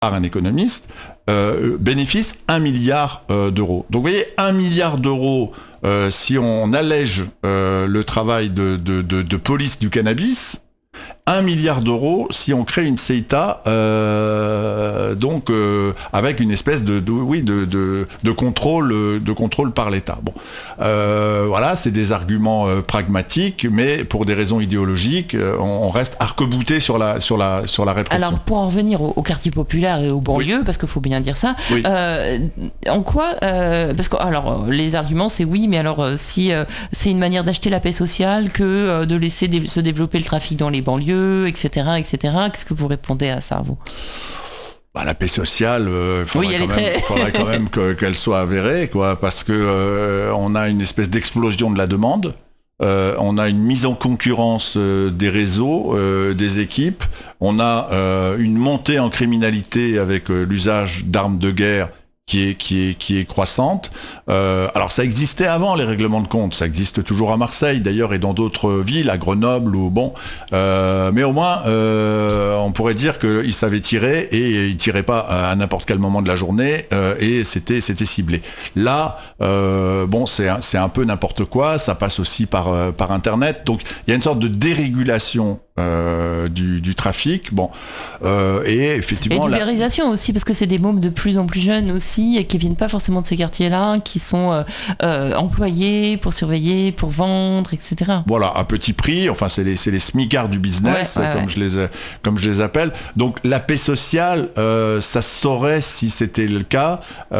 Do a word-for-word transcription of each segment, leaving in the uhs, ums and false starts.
par un économiste, euh, bénéficie un milliard euh, d'euros. Donc vous voyez, un milliard d'euros, euh, si on allège euh, le travail de, de, de, de police du cannabis, un milliard d'euros si on crée une C E T A, euh, donc euh, avec une espèce de, de oui de, de, de contrôle de contrôle par l'État. Bon, euh, voilà, c'est des arguments euh, pragmatiques, mais pour des raisons idéologiques, euh, on, on reste arc-bouté sur la sur la sur la répression. Alors pour en revenir au, au quartier populaire et aux banlieues, oui. parce qu'il faut bien dire ça. Oui. Euh, en quoi euh, Parce que alors les arguments c'est oui, mais alors si euh, c'est une manière d'acheter la paix sociale que euh, de laisser dé- se développer le trafic dans les banlieues, et cetera, et cetera. Qu'est-ce que vous répondez à ça, vous ? Bah, la paix sociale, il euh, faudrait, oui, quand même, très... faudrait quand même que, qu'elle soit avérée, quoi, parce que euh, on a une espèce d'explosion de la demande. Euh, on a une mise en concurrence euh, des réseaux, euh, des équipes. On a euh, une montée en criminalité avec euh, l'usage d'armes de guerre qui est qui est qui est croissante. Euh, alors ça existait avant les règlements de compte, ça existe toujours à Marseille d'ailleurs et dans d'autres villes, à Grenoble ou bon. Euh, mais au moins euh, on pourrait dire qu'ils savaient tirer et ils tiraient pas à n'importe quel moment de la journée euh, et c'était c'était ciblé. Là euh, bon c'est c'est un peu n'importe quoi, ça passe aussi par euh, par internet. Donc il y a une sorte de dérégulation Euh, du, du trafic, bon, euh, et effectivement... Et d'ubérisation la... aussi, parce que c'est des mômes de plus en plus jeunes aussi, et qui viennent pas forcément de ces quartiers-là, qui sont euh, euh, employés pour surveiller, pour vendre, et cetera. Voilà, à petit prix, enfin c'est les, c'est les smicards du business, ouais, ouais, comme, ouais. Je les, comme je les appelle. Donc la paix sociale, euh, ça se saurait si c'était le cas.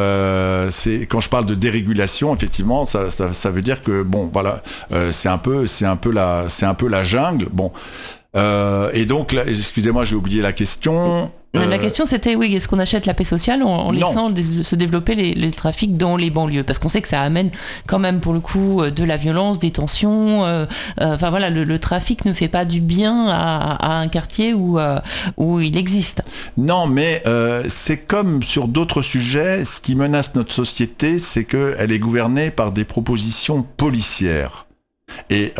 Euh, c'est, quand je parle de dérégulation, effectivement, ça, ça, ça veut dire que, bon, voilà, euh, c'est un peu, c'est un peu la, c'est un peu la jungle, bon... Euh, et donc, là, excusez-moi, j'ai oublié la question. Euh... La question c'était, oui, est-ce qu'on achète la paix sociale en, en laissant des, se développer les, les trafics dans les banlieues ? Parce qu'on sait que ça amène quand même, pour le coup, de la violence, des tensions. Euh, euh, enfin voilà, le, le trafic ne fait pas du bien à, à un quartier où, euh, où il existe. Non, mais euh, c'est comme sur d'autres sujets, ce qui menace notre société, c'est qu'elle est gouvernée par des propositions policières. Et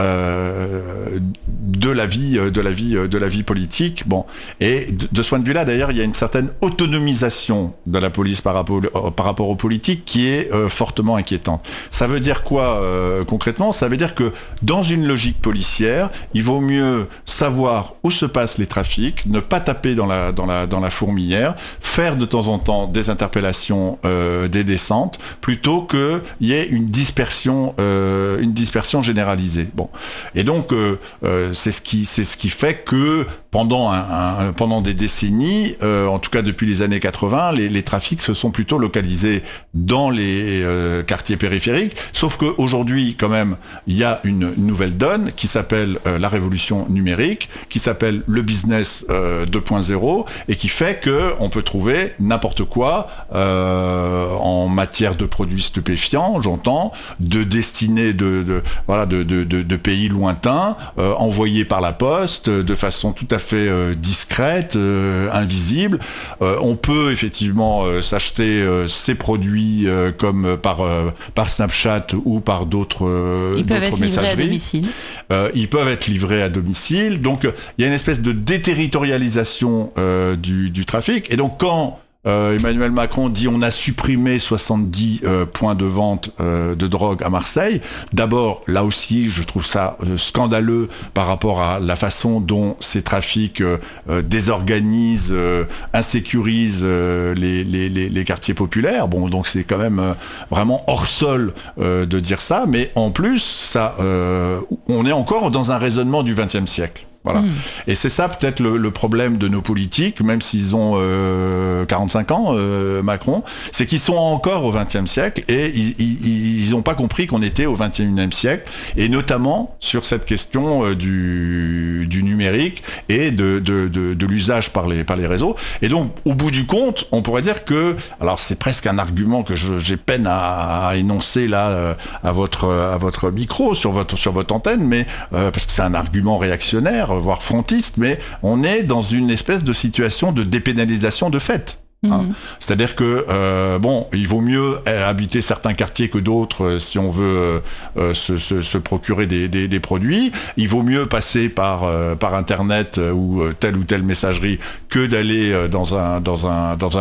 euh, de la vie, de la vie, de la vie politique. Bon, et de, de ce point de vue-là, d'ailleurs, il y a une certaine autonomisation de la police par rapport, par rapport aux politiques qui est euh, fortement inquiétante. Ça veut dire quoi euh, concrètement ? Ça veut dire que dans une logique policière, il vaut mieux savoir où se passent les trafics, ne pas taper dans la dans la dans la fourmilière, faire de temps en temps des interpellations, euh, des descentes, plutôt que il y ait une dispersion, euh, une dispersion généralisée. Bon, et donc euh, euh, c'est ce qui c'est ce qui fait que pendant un, un, pendant des décennies, euh, en tout cas depuis les années quatre-vingts, les, les trafics se sont plutôt localisés dans les euh, quartiers périphériques. Sauf qu'aujourd'hui, quand même, il y a une nouvelle donne qui s'appelle euh, la révolution numérique, qui s'appelle le business euh, deux point zéro, et qui fait que on peut trouver n'importe quoi euh, en matière de produits stupéfiants, j'entends, de destinés de, de voilà de De, de, de pays lointains, euh, envoyés par la poste euh, de façon tout à fait euh, discrète, euh, invisible. Euh, on peut effectivement euh, s'acheter euh, ces produits euh, comme par, euh, par Snapchat ou par d'autres, euh, ils d'autres peuvent être messageries. livrés à domicile. Euh, ils peuvent être livrés à domicile. Donc il euh, y a une espèce de déterritorialisation euh, du, du trafic. Et donc quand Euh, Emmanuel Macron dit on a supprimé soixante-dix euh, points de vente euh, de drogue à Marseille. D'abord, là aussi, je trouve ça euh, scandaleux par rapport à la façon dont ces trafics euh, euh, désorganisent, euh, insécurisent euh, les, les, les, les quartiers populaires. Bon, donc c'est quand même euh, vraiment hors sol euh, de dire ça. Mais en plus, ça, euh, on est encore dans un raisonnement du vingtième siècle. Voilà. Mmh. Et c'est ça peut-être le, le problème de nos politiques, même s'ils ont euh, quarante-cinq ans, euh, Macron, c'est qu'ils sont encore au vingtième siècle et ils n'ont pas compris qu'on était au vingt et unième siècle, et notamment sur cette question euh, du, du numérique et de, de, de, de l'usage par les, par les réseaux. Et donc, au bout du compte, on pourrait dire que, alors c'est presque un argument que je, j'ai peine à, à énoncer là euh, à votre, à votre micro, sur votre, sur votre antenne, mais euh, parce que c'est un argument réactionnaire, voire frontiste, mais on est dans une espèce de situation de dépénalisation de fait. Hein. Mmh. C'est-à-dire que euh, bon, il vaut mieux habiter certains quartiers que d'autres euh, si on veut euh, se, se, se procurer des, des, des produits. Il vaut mieux passer par euh, par internet euh, ou telle ou telle messagerie que d'aller euh, dans un dans un dans un